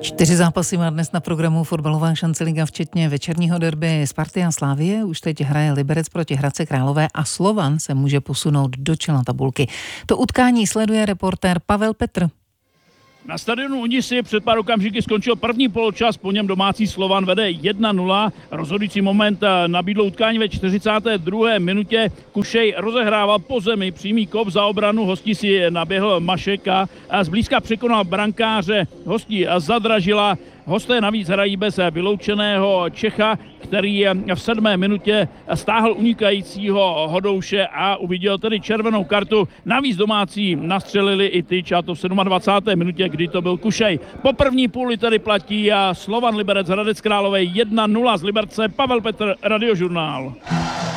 4 zápasy má dnes na programu fotbalová šance liga, včetně večerního derby Sparty a Slavie. Už teď hraje Liberec proti Hradci Králové a Slovan se může posunout do čela tabulky. To utkání sleduje reportér Pavel Petr. Na stadionu Unisy před pár okamžiky skončil první poločas, po něm domácí Slovan vede 1-0. Rozhodující moment nabídlo utkání ve 42. minutě. Kušej rozehrával po zemi, přímý kop za obranu, hostí si naběhl Mašek a zblízka překonal brankáře. Hostí zadražila. Hosté navíc hrají bez vyloučeného Čecha, který v 7. minutě stáhl unikajícího Hodouše a uviděl tedy červenou kartu. Navíc domácí nastřelili i tyč, a to v 27. minutě, kdy to byl Kušej. Po první půli tedy platí Slovan Liberec Hradec Králové 1-0 z Liberce. Pavel Petr, Radiožurnál.